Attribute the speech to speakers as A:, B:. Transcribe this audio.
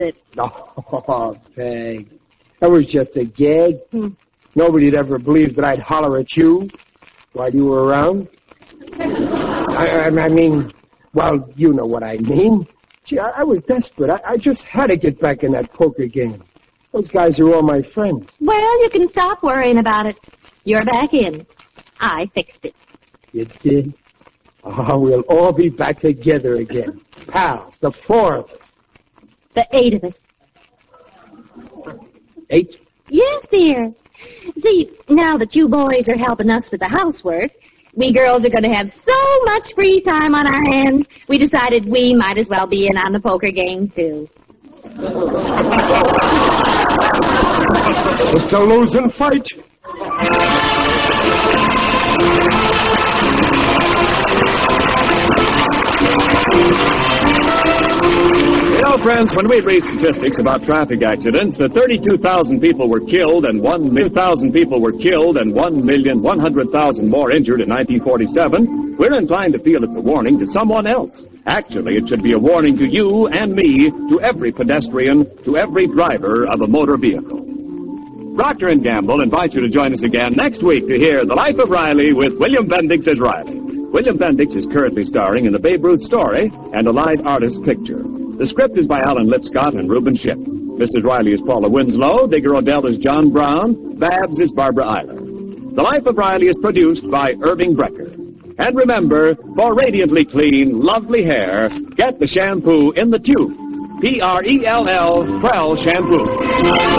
A: it.
B: Oh, Peg. That was just a gag. Nobody'd ever believe that I'd holler at you while you were around. I mean, well, you know what I mean. Gee, I was desperate. I just had to get back in that poker game. Those guys are all my friends.
A: Well, you can stop worrying about it. You're back in. I fixed it.
B: You did? Oh, we'll all be back together again. Pals, the 4 of us.
A: The 8 of us.
B: 8?
A: Yes, dear. See, now that you boys are helping us with the housework, we girls are going to have so much free time on our hands, we decided we might as well be in on the poker game, too.
B: It's a losing fight.
C: You know, friends, when we read statistics about traffic accidents, that 32,000 people were killed and 1,000 people were killed and 1,100,000 more injured in 1947, we're inclined to feel it's a warning to someone else. Actually, it should be a warning to you and me, to every pedestrian, to every driver of a motor vehicle. Procter & Gamble invites you to join us again next week to hear The Life of Riley with William Bendix as Riley. William Bendix is currently starring in the Babe Ruth story and a live artist picture. The script is by Alan Lipscott and Reuben Ship. Mrs. Riley is Paula Winslow, Digger Odell is John Brown, Babs is Barbara Eiler. The Life of Riley is produced by Irving Brecker. And remember, for radiantly clean, lovely hair, get the shampoo in the tube. Prell Shampoo.